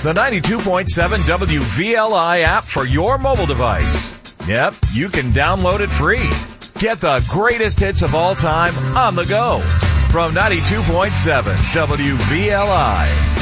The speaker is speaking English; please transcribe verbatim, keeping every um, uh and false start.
the ninety-two point seven W V L I app for your mobile device. Yep, you can download it free. Get the greatest hits of all time on the go from ninety-two point seven W V L I.